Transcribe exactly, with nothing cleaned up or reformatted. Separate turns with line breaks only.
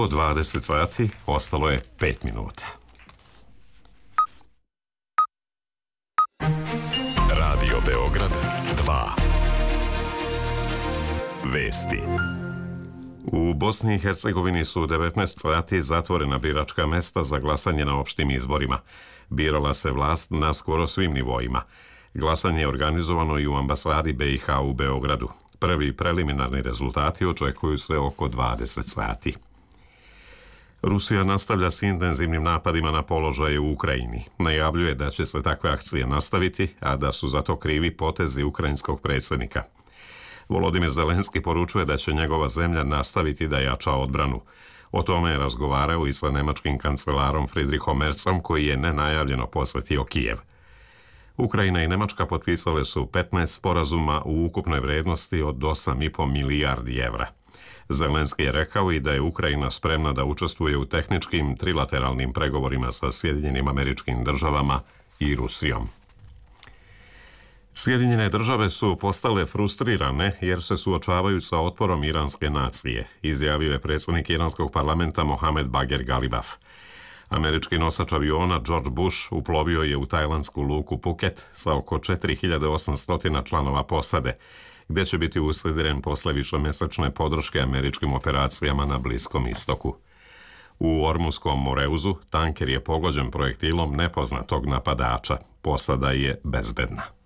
dvadeset sati ostalo je pet minuta.
Radio Beograd dva. Vesti.
U Bosni i Hercegovini su u devetnaest sati zatvorena biračka mesta za glasanje na opštim izborima. Birala se vlast na skoro svim nivoima. Glasanje je organizovano i u ambasadi B i H u Beogradu. Prvi preliminarni rezultati očekuju se oko dvadeset sati. Rusija nastavlja s intenzivnim napadima na položaje u Ukrajini. Najavljuje da će se takve akcije nastaviti, a da su za to krivi potezi ukrajinskog predsjednika. Volodimir Zelenski poručuje da će njegova zemlja nastaviti da jača odbranu. O tome je razgovarao i sa nemačkim kancelarom Friedrichom Merzom, koji je nenajavljeno posjetio Kijev. Ukrajina i Nemačka potpisale su petnaest sporazuma u ukupnoj vrednosti od osam i po milijardi evra. Zelenski je rekao i da je Ukrajina spremna da učestvuje u tehničkim trilateralnim pregovorima sa Sjedinjenim Američkim Državama i Rusijom. Sjedinjene države su postale frustrirane jer se suočavaju sa otporom iranske nacije, izjavio je predsjednik iranskog parlamenta Mohamed Bagher Galibaf. Američki nosač aviona George Bush uplovio je u tajlandsku luku Phuket sa oko četiri hiljade osamsto članova posade, gdje će biti usidren posle višemesečne podrške američkim operacijama na Bliskom istoku. U Ormuskom Moreuzu tanker je pogođen projektilom nepoznatog napadača. Posada je bezbedna.